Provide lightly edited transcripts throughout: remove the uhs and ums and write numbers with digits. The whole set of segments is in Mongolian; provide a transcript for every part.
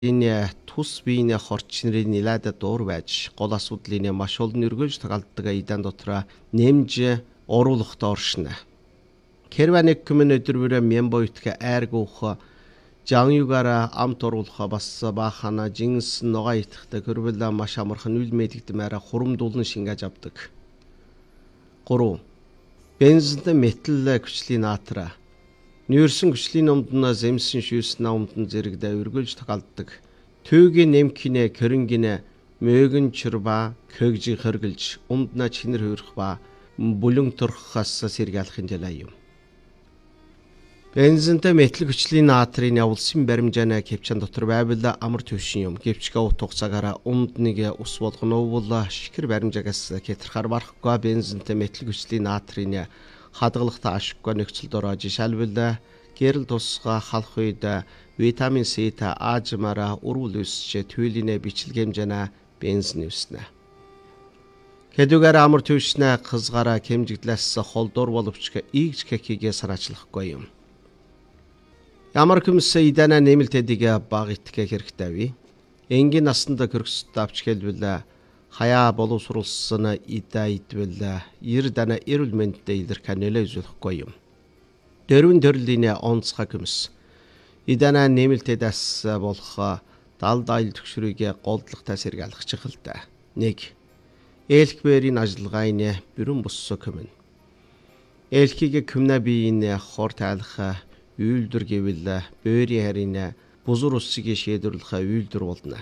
Энэ тус биений хорч нэрийн нилээд дуур байж гол асуудлын маш олон эргүүлж тагалддаг айдан дотроо нэмж оруулахад оршино. Керванек күмэн өдрөөрөө мембойтка айргуух Жанюгара амт оруулах бас баахана жинс ногоо итгэхтэй көрвөл маш амархан үл мэдэгдмээр хурамдуулан шингээж авдаг. 3. Бензинтэй метал хүчлийн наатра. Нүүрсэн хүчлийн өмдөн зэмсэн шүүснэ өмдөн зэрэгдээ өргөлж тагалддаг. Төөгийн нэмкинэ кэрнгинэ мөгөн чирба көгжи хэргэлж өмднө чинэр хөрөх ба бүлэн турхаас сэргийлэхин дэлай юм. Бензинтэй метал хүчлийн наатрын явуулсан баримжаана кепчан дотор байвал амар төвшин юм. Гэвч утга цагаараа өмднийг ус болгоно бол шикэр баримжаагаас хэтэрхар барахгүй бензинтэй метал хүчлийн наатрын хадгалагтай ашиггүй нөхцөл дороо жишээлбэл гэрэл тусгай халах үед витамин С-тэй аажмаараа өрүүл өсч туйлинэ бичлэг хэмжээнэ бензин өснө. Хэдүүгээр амар төвшнэ хызгаараа хэмжигдлээс холдор боловч ийгч кекигээ сараачлахгүй юм. Ямар хүмсэ идана нэмэлтэдийг баг итгэх хэрэгтэй вэ? Энгийн насанда хөргөсөд авч хэлбэл хаяа боловсруулсан идэ идвэл ирдана эрүүл мэндэд илэрхэ нөлөө үзүүлэхгүй юм. Дөрвөн төрлийн онцгой хүмс идана нэмэлтэдээс болох далд айл төгшрийг голдлагтай сэргийлэх чухалтай. 1. Элхбэрийн ажиллагааны бүрэн боссон хүмүн. Элхийг хүмнэ биеийн хор тайлах үйлдвэр гэвэл бөөрийн харийн бузар усыг шийдвэрлэх үйлдвэр болно.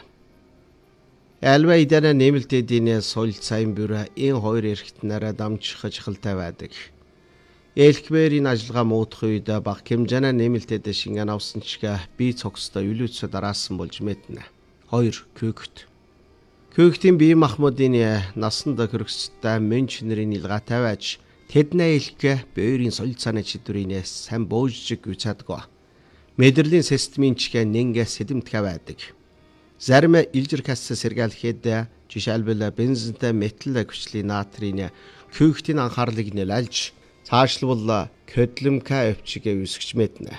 Альва идана нэмэлтэдийн соёл сайн бүр энэ хоёр эрхтнараа дамжих чухалтай байдаг. Элхбэрийн ажиллагаа муудах үед баг хэмжээний нэмэлтэд шингэн авсан ч бие цогцтой үлээцээ дараасан болж мэднэ. 2. Көөгт. Көөгтийн бие махбодын насанд хөргөстэй мөн чинэрийн илгаатай байж тэдний элх бөөрийн соёл цааны чидвэрийн сайн боожжиг үцадгаа. Мэдрэлийн системийн чихэ нэнгэ сэдэмтгэ байдаг. Зарим илжирхээс сэргийлэхэд жишээлбэл бензинтэй метал хүчлийн наатрын көөгтийн анхаарлыг нэлэлж цаашлбал көдлөмка өвчгээ үсгэж мэднэ.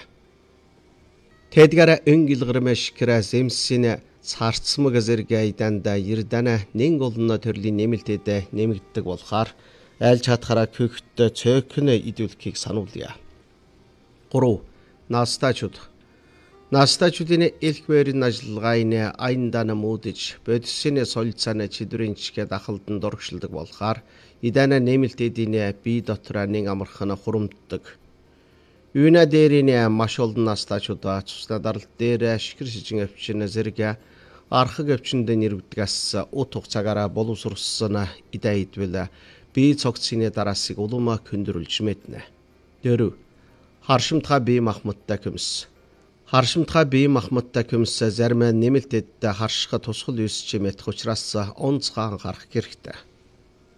Тэдгээр өнгөлгөрмө шикрэ зэмсийн цаарцмаг зэрэг айданда ирдана нэн олно төрлийн нэмэлтэд нэмэгддэг болохоор аль чадхаараа көөгтөө цөөхнө идүүлэхийг сануулъя. 3. Настачууд. Настачуудын элхбэрийн ажиллагааны айндана муудаж бодисын соёл цааны чидвэрийн чигээ дахалдан дургшилдаг болохоор идана нэмэлтэдийн бие дотор нэг амархан хурамддаг. Үүнэ дээрийн маш олон настачууд цусна даралт дээр шикэр шижин өвчин зэрэг архаг өвчнөд нэрвдгээс утга цагаараа боловсруулсан идэ идвэл бие цогцсны дараасыг улам хөндрүүлж мэднэ. 4. Харшимтгай бие махбодтой хүмс. Харшимтгай бие махбодтой хүмс зарим нэмэлтэд харших тусгал үүсч мэдэх учраас онцгой анхаарах хэрэгтэй.